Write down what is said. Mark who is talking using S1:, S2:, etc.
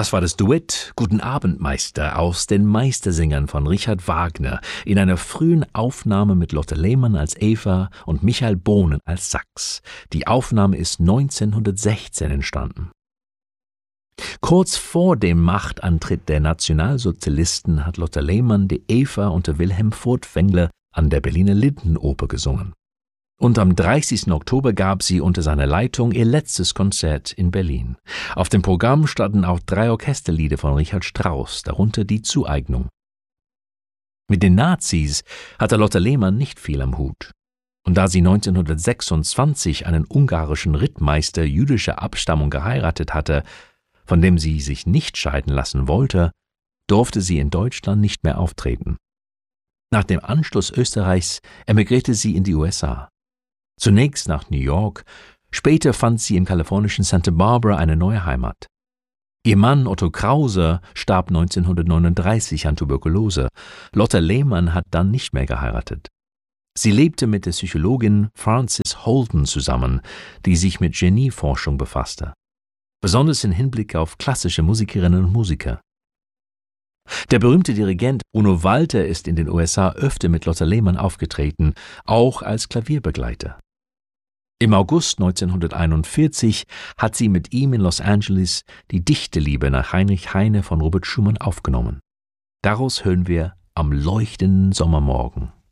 S1: Das war das Duett »Guten Abend, Meister« aus den Meistersängern von Richard Wagner in einer frühen Aufnahme mit Lotte Lehmann als Eva und Michael Bohnen als Sax. Die Aufnahme ist 1916 entstanden. Kurz vor dem Machtantritt der Nationalsozialisten hat Lotte Lehmann die Eva unter Wilhelm Furtwängler an der Berliner Lindenoper gesungen. Und am 30. Oktober gab sie unter seiner Leitung ihr letztes Konzert in Berlin. Auf dem Programm standen auch 3 Orchesterlieder von Richard Strauss, darunter die Zueignung. Mit den Nazis hatte Lotte Lehmann nicht viel am Hut. Und da sie 1926 einen ungarischen Rittmeister jüdischer Abstammung geheiratet hatte, von dem sie sich nicht scheiden lassen wollte, durfte sie in Deutschland nicht mehr auftreten. Nach dem Anschluss Österreichs emigrierte sie in die USA. Zunächst nach New York, später fand sie im kalifornischen Santa Barbara eine neue Heimat. Ihr Mann Otto Krause starb 1939 an Tuberkulose. Lotte Lehmann hat dann nicht mehr geheiratet. Sie lebte mit der Psychologin Frances Holden zusammen, die sich mit Genieforschung befasste, besonders im Hinblick auf klassische Musikerinnen und Musiker. Der berühmte Dirigent Bruno Walter ist in den USA öfter mit Lotte Lehmann aufgetreten, auch als Klavierbegleiter. Im August 1941 hat sie mit ihm in Los Angeles die Dichterliebe nach Heinrich Heine von Robert Schumann aufgenommen. Daraus hören wir »Am leuchtenden Sommermorgen«.